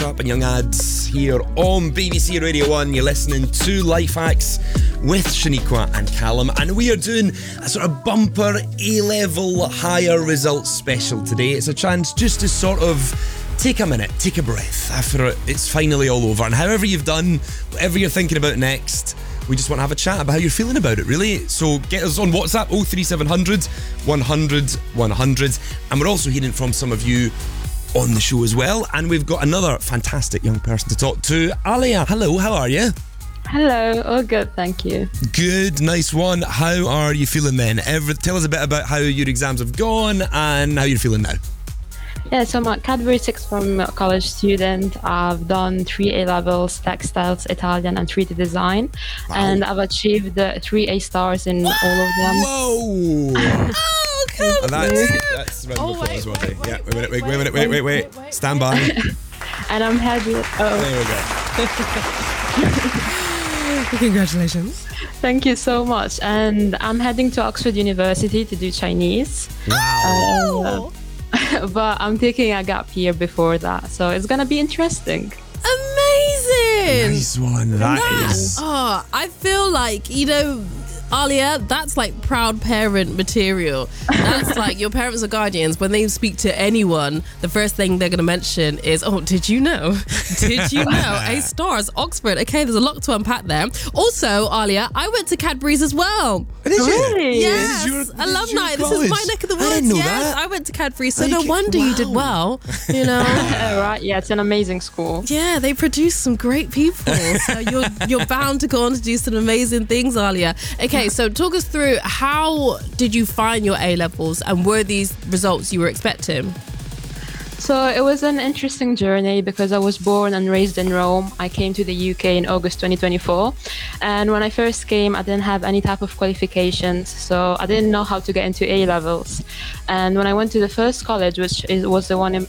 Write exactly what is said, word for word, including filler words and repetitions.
Up and Young Ads here on B B C Radio one. You're listening to Life Hacks with Shaniqua and Callum, and we are doing a sort of bumper A-level higher results special today. It's a chance just to sort of take a minute, take a breath after it's finally all over, and however you've done, whatever you're thinking about next, we just want to have a chat about how you're feeling about it, really. So get us on WhatsApp, oh three seven hundred, one hundred, one hundred, and we're also hearing from some of you on the show as well, and we've got another fantastic young person to talk to. Alia, hello, how are you? Hello, all good, thank you. Good, nice one. How are you feeling then? Every, tell us a bit about how your exams have gone and how you're feeling now. Yeah, so I'm a Category six from college student. I've done three A-levels, textiles, Italian, and three D design. Wow. And I've achieved uh, three A stars in all of them. Whoa! Oh, come and that's, that's round oh, of wait, applause, wait, wait, wait, yeah, wait, wait, wait, wait, wait, wait, wait, wait, wait, wait, wait. Stand by. And I'm headed. Oh. There we go. Congratulations. Thank you so much. And I'm heading to Oxford University to do Chinese. Wow. Uh, but I'm taking a gap year before that, so it's gonna be interesting. Amazing. Nice one. That That- is. Oh, I feel like, you know, Alia, that's like proud parent material. That's like your parents or guardians, when they speak to anyone, the first thing they're going to mention is, oh, did you know? Did you know? A stars, Oxford. Okay, there's a lot to unpack there. Also, Alia, I went to Cadbury's as well. Did you? Really? Yes, This is your- this is alumni. your This is my college. neck of the I woods. didn't know yes, that. I went to Cadbury's, so Like, no wonder you did wow. well. You know. Right? Yeah, it's an amazing school. Yeah, they produce some great people. So you're you're bound to go on to do some amazing things, Alia. Okay, so talk us through, how did you find your A-levels, and were these results you were expecting? So it was an interesting journey because I was born and raised in Rome. I came to the U K in August twenty twenty-four. And when I first came, I didn't have any type of qualifications. So I didn't know how to get into A-levels. And when I went to the first college, which is, was the one in,